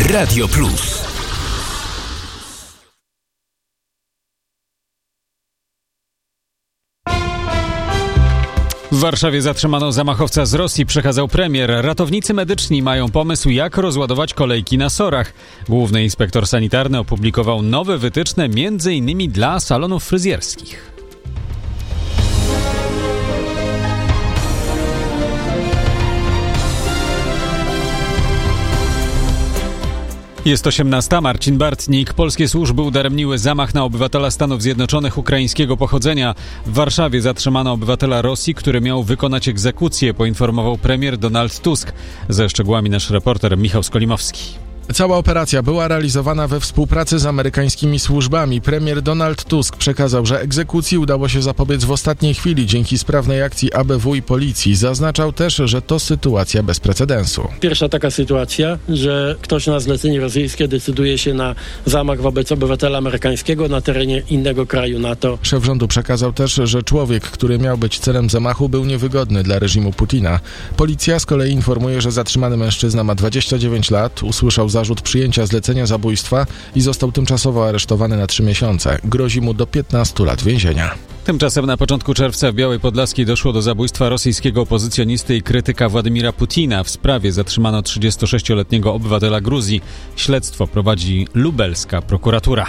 Radio Plus. W Warszawie zatrzymano zamachowca z Rosji, przekazał premier. Ratownicy medyczni mają pomysł, jak rozładować kolejki na SOR-ach. Główny inspektor sanitarny opublikował nowe wytyczne m.in. dla salonów fryzjerskich. Jest 18. Marcin Bartnik. Polskie służby udaremniły zamach na obywatela Stanów Zjednoczonych ukraińskiego pochodzenia. W Warszawie zatrzymano obywatela Rosji, który miał wykonać egzekucję, poinformował premier Donald Tusk. Ze szczegółami nasz reporter Michał Skolimowski. Cała operacja była realizowana we współpracy z amerykańskimi służbami. Premier Donald Tusk przekazał, że egzekucji udało się zapobiec w ostatniej chwili dzięki sprawnej akcji ABW i policji. Zaznaczał też, że to sytuacja bez precedensu. Pierwsza taka sytuacja, że ktoś na zlecenie rosyjskie decyduje się na zamach wobec obywatela amerykańskiego na terenie innego kraju NATO. Szef rządu przekazał też, że człowiek, który miał być celem zamachu, był niewygodny dla reżimu Putina. Policja z kolei informuje, że zatrzymany mężczyzna ma 29 lat, usłyszał zarzut przyjęcia zlecenia zabójstwa i został tymczasowo aresztowany na 3 miesiące. Grozi mu do 15 lat więzienia. Tymczasem na początku czerwca w Białej Podlaskiej doszło do zabójstwa rosyjskiego opozycjonisty i krytyka Władimira Putina. W sprawie zatrzymano 36-letniego obywatela Gruzji. Śledztwo prowadzi lubelska prokuratura.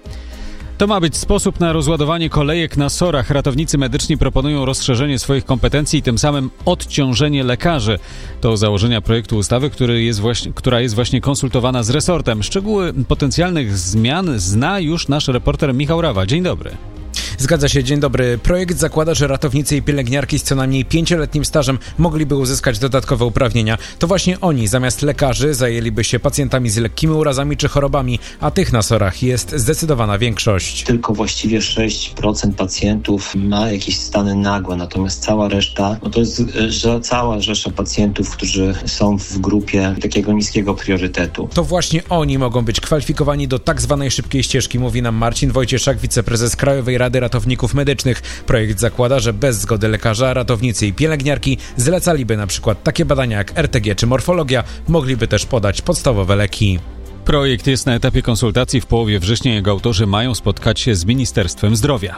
To ma być sposób na rozładowanie kolejek na SOR-ach. Ratownicy medyczni proponują rozszerzenie swoich kompetencji i tym samym odciążenie lekarzy. To założenia projektu ustawy, która jest właśnie konsultowana z resortem. Szczegóły potencjalnych zmian zna już nasz reporter Michał Rawa. Dzień dobry. Zgadza się, dzień dobry. Projekt zakłada, że ratownicy i pielęgniarki z co najmniej 5-letnim stażem mogliby uzyskać dodatkowe uprawnienia. To właśnie oni zamiast lekarzy zajęliby się pacjentami z lekkimi urazami czy chorobami, a tych na SOR-ach jest zdecydowana większość. Tylko właściwie 6% pacjentów ma jakieś stany nagłe, natomiast cała reszta, to jest cała rzesza pacjentów, którzy są w grupie takiego niskiego priorytetu. To właśnie oni mogą być kwalifikowani do tak zwanej szybkiej ścieżki, mówi nam Marcin Wojcieszak, wiceprezes Krajowej Rady Ratowników Medycznych. Projekt zakłada, że bez zgody lekarza ratownicy i pielęgniarki zlecaliby na przykład takie badania jak RTG czy morfologia, mogliby też podać podstawowe leki. Projekt jest na etapie konsultacji. W połowie września jego autorzy mają spotkać się z Ministerstwem Zdrowia.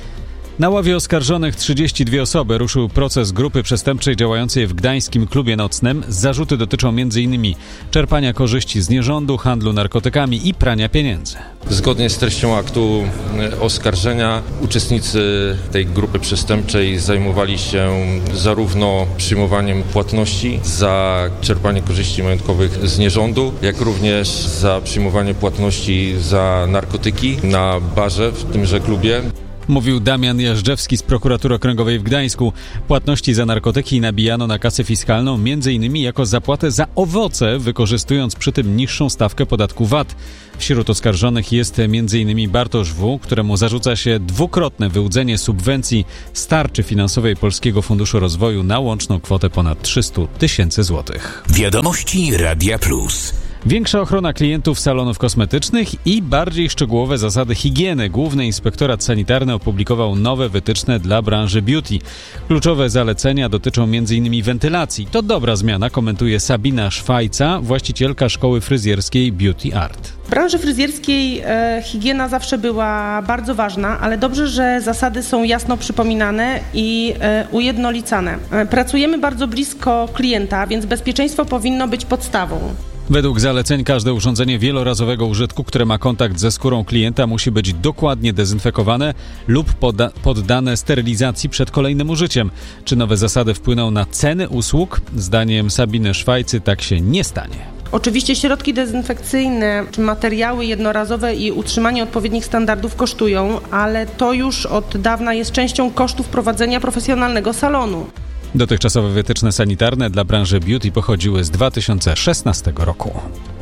Na ławie oskarżonych 32 osoby ruszył proces grupy przestępczej działającej w gdańskim klubie nocnym. Zarzuty dotyczą m.in. czerpania korzyści z nierządu, handlu narkotykami i prania pieniędzy. Zgodnie z treścią aktu oskarżenia uczestnicy tej grupy przestępczej zajmowali się zarówno przyjmowaniem płatności za czerpanie korzyści majątkowych z nierządu, jak również za przyjmowanie płatności za narkotyki na barze w tymże klubie. Mówił Damian Jażdżewski z Prokuratury Okręgowej w Gdańsku. Płatności za narkotyki nabijano na kasę fiskalną m.in. jako zapłatę za owoce, wykorzystując przy tym niższą stawkę podatku VAT. Wśród oskarżonych jest m.in. Bartosz W., któremu zarzuca się dwukrotne wyłudzenie subwencji z tarczy finansowej Polskiego Funduszu Rozwoju na łączną kwotę ponad 300 000 złotych. Wiadomości Radia Plus. Większa ochrona klientów salonów kosmetycznych i bardziej szczegółowe zasady higieny. Główny Inspektorat Sanitarny opublikował nowe wytyczne dla branży beauty. Kluczowe zalecenia dotyczą m.in. wentylacji. To dobra zmiana, komentuje Sabina Szwajca, właścicielka szkoły fryzjerskiej Beauty Art. W branży fryzjerskiej higiena zawsze była bardzo ważna, ale dobrze, że zasady są jasno przypominane i ujednolicane. Pracujemy bardzo blisko klienta, więc bezpieczeństwo powinno być podstawą. Według zaleceń każde urządzenie wielorazowego użytku, które ma kontakt ze skórą klienta, musi być dokładnie dezynfekowane lub poddane sterylizacji przed kolejnym użyciem. Czy nowe zasady wpłyną na ceny usług? Zdaniem Sabiny Szwajcy tak się nie stanie. Oczywiście środki dezynfekcyjne, czy materiały jednorazowe i utrzymanie odpowiednich standardów kosztują, ale to już od dawna jest częścią kosztów prowadzenia profesjonalnego salonu. Dotychczasowe wytyczne sanitarne dla branży beauty pochodziły z 2016 roku.